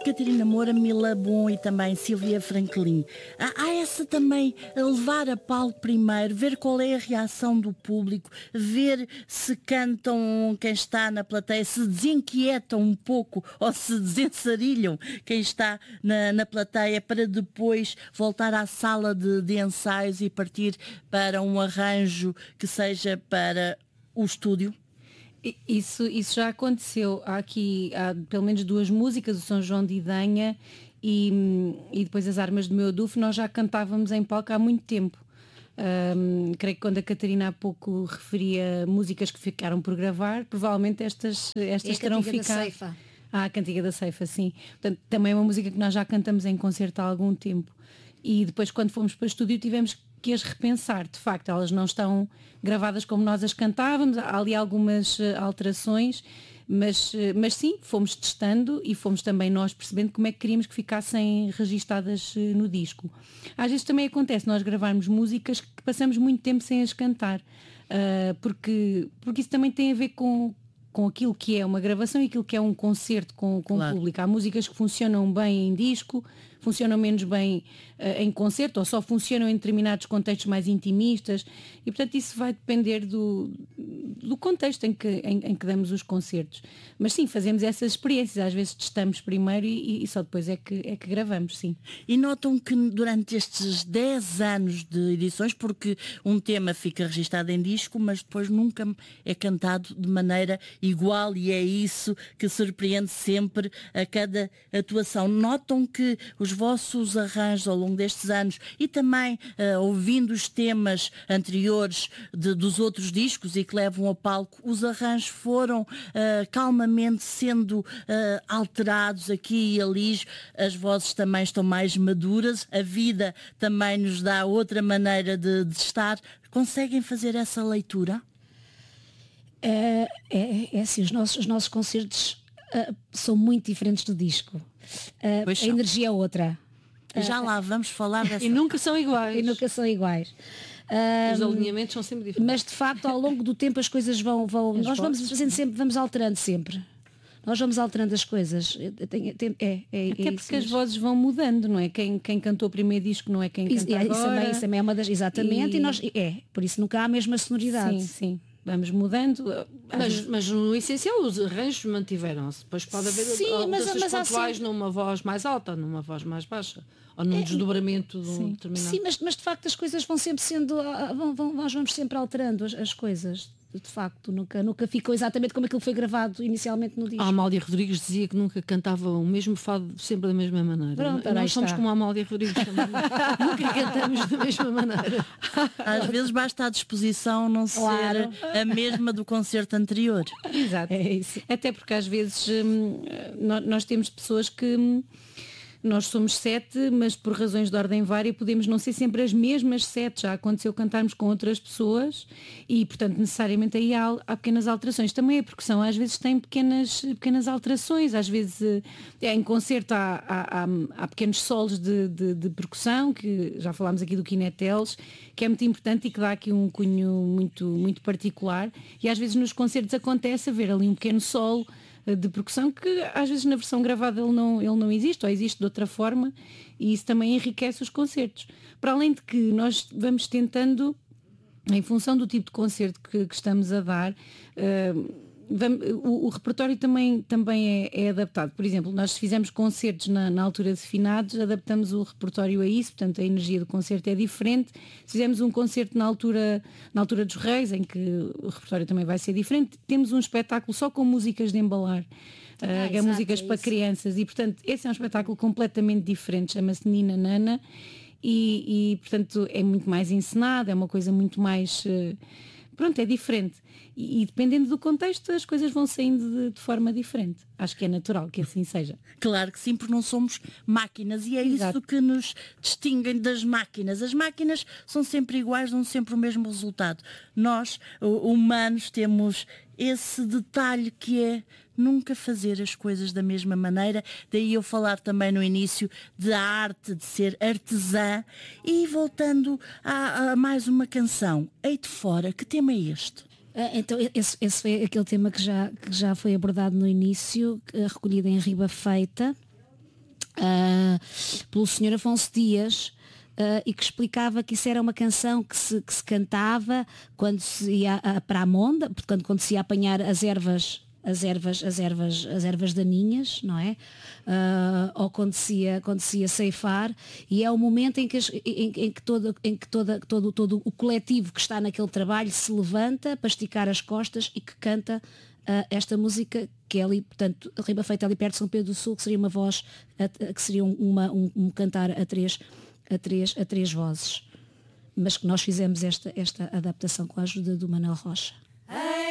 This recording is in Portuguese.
Catarina Moura, Mila Bon e também Silvia Franklin. Há essa também, a levar a palco primeiro, ver qual é a reação do público, ver se cantam quem está na plateia, se desinquietam um pouco ou se desensarilham quem está na plateia, para depois voltar à sala de ensaios e partir para um arranjo que seja para o estúdio. Isso já aconteceu. Há pelo menos 2 músicas, o São João de Idanha e depois As Armas do Meu Adufo, nós já cantávamos em palco há muito tempo. Creio que quando a Catarina há pouco referia músicas que ficaram por gravar, provavelmente estas terão ficado. A Cantiga da Ceifa, sim. Portanto, também é uma música que nós já cantamos em concerto há algum tempo. E depois, quando fomos para o estúdio, tivemos que as repensar. De facto, elas não estão gravadas como nós as cantávamos, há ali algumas alterações, mas sim, fomos testando e fomos também nós percebendo como é que queríamos que ficassem registadas no disco. Às vezes também acontece nós gravarmos músicas que passamos muito tempo sem as cantar, porque isso também tem a ver com aquilo que é uma gravação e aquilo que é um concerto com claro. O público. Há músicas que funcionam bem em disco, funcionam menos bem em concerto, ou só funcionam em determinados contextos mais intimistas, e portanto isso vai depender do contexto em que damos os concertos. Mas sim, fazemos essas experiências, às vezes testamos primeiro e só depois é que gravamos, sim. E notam que durante estes 10 anos de edições, porque um tema fica registado em disco, mas depois nunca é cantado de maneira igual, e é isso que surpreende sempre a cada atuação. Notam que os vossos arranjos ao longo destes anos e também ouvindo os temas anteriores dos outros discos e que levam ao palco, os arranjos foram calmamente sendo alterados aqui e ali, as vozes também estão mais maduras, a vida também nos dá outra maneira de estar. Conseguem fazer essa leitura? É assim, os nossos concertos são muito diferentes do disco. A energia é outra. Já lá vamos falar dessa... E nunca são iguais. Os alinhamentos são sempre diferentes. Mas de facto, ao longo do tempo as coisas vão nós vamos fazendo sempre, vamos alterando sempre. Nós vamos alterando as coisas. Até porque as vozes vão mudando, não é? Quem cantou o primeiro disco não é quem canta agora. Isso também é uma das... Exatamente. E por isso nunca há a mesma sonoridade. Sim. Vamos mudando. Mas no essencial os arranjos mantiveram-se. Depois pode haver alterações pontuais numa voz mais alta, numa voz mais baixa, ou num desdobramento de um determinado... Sim, mas de facto as coisas vão sempre sendo... Nós vamos sempre alterando as coisas. De facto, nunca ficou exatamente como aquilo foi gravado inicialmente no disco. A Amália Rodrigues dizia que nunca cantava o mesmo fado sempre da mesma maneira. Pronto, nós somos como a Amália Rodrigues também. Nunca cantamos da mesma maneira. Às vezes basta a disposição não ser a mesma do concerto anterior. Exato. É isso. Até porque às vezes nós temos pessoas que... Nós somos 7, mas por razões de ordem vária podemos não ser sempre as mesmas 7. Já aconteceu cantarmos com outras pessoas e, portanto, necessariamente aí há pequenas alterações. Também a percussão às vezes tem pequenas alterações. Às vezes em concerto há pequenos solos de percussão, que já falámos aqui do Kineteles, que é muito importante e que dá aqui um cunho muito, muito particular. E às vezes nos concertos acontece haver ali um pequeno solo de percussão que às vezes na versão gravada ele não existe, ou existe de outra forma, e isso também enriquece os concertos. Para além de que nós vamos tentando, em função do tipo de concerto que estamos a dar, o repertório também é adaptado. Por exemplo, nós se fizermos concertos na altura de finados, adaptamos o repertório a isso, portanto a energia do concerto é diferente. Se fizermos um concerto na altura dos Reis, em que o repertório também vai ser diferente, temos um espetáculo só com músicas de embalar, músicas para crianças, e portanto esse é um espetáculo completamente diferente, chama-se Nina Nana, e portanto é muito mais encenado, é uma coisa muito mais... Pronto, é diferente. E dependendo do contexto, as coisas vão saindo de forma diferente. Acho que é natural que assim seja. Claro que sim, porque não somos máquinas, e é Exato. Isso que nos distingue das máquinas. As máquinas são sempre iguais, dão sempre o mesmo resultado. Nós, humanos, temos esse detalhe que é nunca fazer as coisas da mesma maneira. Daí eu falar também no início da arte, de ser artesã. E voltando a mais uma canção, Hei de Fora, que tema é este? Então esse foi aquele tema que já foi abordado no início, recolhido em Riba Feita. pelo Sr. Afonso Dias, e que explicava que isso era uma canção que se cantava quando se ia para a monda, portanto, quando se ia apanhar as ervas daninhas, não é? Ou quando se ia ceifar, e é o momento em que todo o coletivo que está naquele trabalho se levanta para esticar as costas e que canta esta música, que é ali, portanto, rima feita ali perto de São Pedro do Sul, que seria uma voz, que seria um cantar a três vozes, mas que nós fizemos esta adaptação com a ajuda do Manuel Rocha.